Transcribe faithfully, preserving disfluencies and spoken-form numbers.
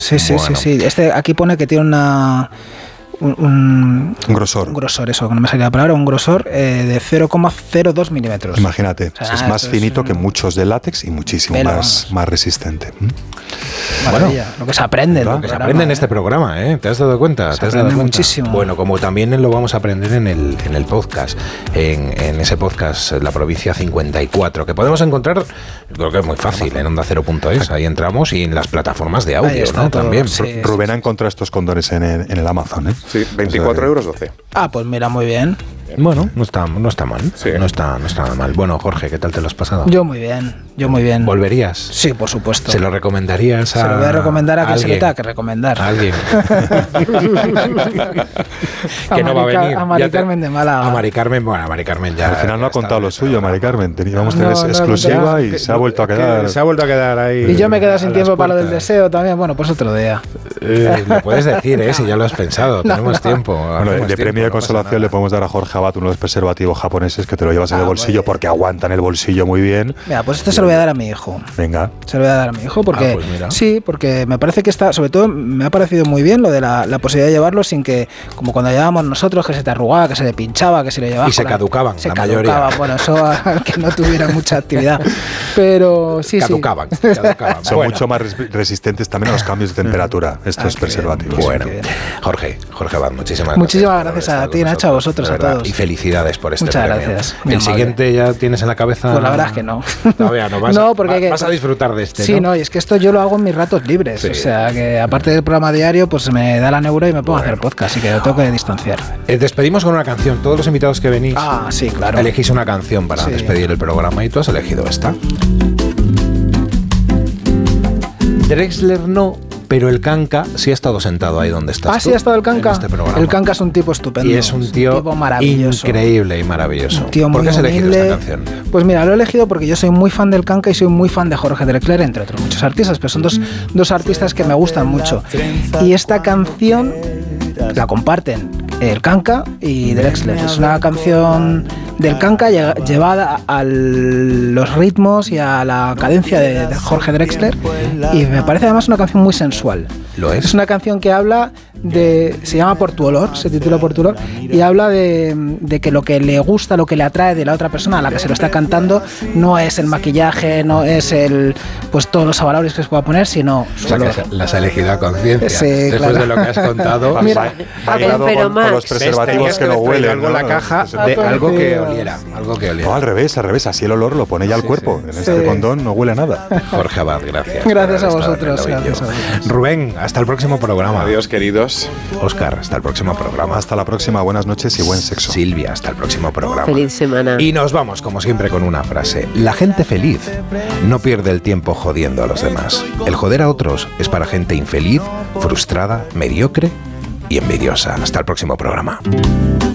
Sí, sí, Bueno. sí, sí. Este aquí pone que tiene una un, un, Un grosor. un grosor, eso, que no me salía la palabra, un grosor eh, de cero coma cero dos milímetros. Imagínate, O sea, es más eso finito es que un- muchos de látex y muchísimo Pelo, más, vamos. más resistente. ¿Mm? Maravilla. Lo que se aprende. Lo en Que el se programa, aprende en ¿eh? este programa, ¿eh? ¿Te has dado cuenta? Se ¿Te has dado aprende cuenta? muchísimo. Bueno, como también lo vamos a aprender en el, en el podcast, en, en ese podcast, La Provincia cincuenta y cuatro, que podemos encontrar, creo que es muy fácil, en onda cero punto es, ahí entramos, y en las plataformas de Ahí audio, está ¿no? todo, También. sí. Rubén ha encontrado estos condones en el, en el Amazon, ¿eh? Sí, veinticuatro euros doce. Ah, pues mira, muy bien. Bueno, no está, no está mal, Sí. no está, no está nada mal. Bueno, Jorge, ¿qué tal te lo has pasado? Yo muy bien, yo muy bien. ¿Volverías? Sí, por supuesto. ¿Se lo recomendarías a Se lo voy a recomendar a quien se le alguien? tenga que recomendar. A alguien. A que no va a Mari Car- venir. a Mari Ya te- Carmen de Málaga. A Mari Carmen, bueno, a Mari Carmen ya. Al final no ya ha contado está lo en suyo, el Mari programa. Carmen. Teníamos No, no, exclusiva no, y se ha vuelto a Que quedar. Se ha vuelto a quedar ahí. Y yo me quedo a sin las tiempo para lo del puertas. deseo también. Bueno, pues otro día. Eh, lo puedes decir, ¿eh? Si ya lo has pensado. Tenemos tiempo. Bueno, hacemos de tiempo, premio de no pasa consolación le nada. podemos dar a Jorge Abad uno de los preservativos japoneses que te lo llevas en Ah, el bolsillo bueno. porque aguantan el bolsillo muy bien. Mira, pues esto se lo voy a dar a mi hijo. Venga. Se lo voy a dar a mi hijo porque Ah, pues mira. sí, porque me parece que está, sobre todo me ha parecido muy bien lo de la, la posibilidad de llevarlo sin que, como cuando llevábamos nosotros, que se te arrugaba, que se le pinchaba, que se le llevaba. Y se caducaban, se la caducaba, mayoría. bueno, eso al que no tuviera mucha actividad. Pero sí, Caducaban, sí. caducaban. Son Bueno. mucho más res- resistentes también a los cambios de temperatura, estos Ah, qué preservativos. bien. Bueno, Qué bien. Jorge, Jorge Abad, muchísimas gracias. Muchísimas por gracias haber a estado ti, con Nacho, a vosotros, de a verdad. todos. Y felicidades por este Muchas premio. gracias, muy El amable. siguiente ya tienes en la cabeza. Pues la verdad es que no. Todavía no vas, No, porque a, hay que- vas a disfrutar de este. Sí, ¿no? no, y es que esto yo lo hago en mis ratos libres. Sí. O sea, que aparte del programa diario, pues me da la neura y me pongo a hacer podcast, así que lo tengo que distanciar. Eh, despedimos con una canción. Todos los invitados que venís Ah, sí, claro. elegís una canción para Sí. despedir el programa y tú has elegido esta. Drexler no, pero el Canca sí ha estado sentado ahí donde estás Ah, tú, sí ha estado el Canca. en este programa. El Canca es un tipo estupendo. Y es un tío tipo maravilloso. increíble y maravilloso. Un tío ¿Por muy qué has elegido humilde. esta canción? Pues mira, lo he elegido porque yo soy muy fan del Canca y soy muy fan de Jorge Drexler, entre otros muchos artistas, pero son dos, dos artistas que me gustan mucho. Y esta canción la comparten el Canca y Drexler. Es una canción del Canca lle- llevada a los ritmos y a la cadencia de, de Jorge Drexler, y me parece además una canción muy sensual. ¿Lo es? Es una canción que habla de... Se llama Por tu olor, se titula Por tu olor, y habla de, de que lo que le gusta, lo que le atrae de la otra persona a la que se lo está cantando no es el maquillaje, no es el pues todos los avalores que se pueda poner, sino O su sea, olor. que las has elegido a conciencia. Sí, Después claro. de lo que has contado. Mira, Va- bailado pero con, con Max, los preservativos Ves, que tenías no traer huelen. algo en ¿no? la caja Los de algo que Atención. oliera. Algo que No, oliera. al revés, al revés. Así el olor lo pone ya al cuerpo. En este Sí. condón no huele a nada. Jorge Abad, gracias. Gracias por a haber estado vosotros, en el gracias a ovillo. vosotros. Rubén, hasta el próximo programa. Adiós, queridos. Óscar, hasta el próximo programa. Hasta la próxima. Buenas noches y buen sexo. Silvia, hasta el próximo programa. Feliz semana. Y nos vamos, como siempre, con una frase. La gente feliz no pierde el tiempo jodiendo a los demás. El joder a otros es para gente infeliz, frustrada, mediocre y envidiosa. Hasta el próximo programa.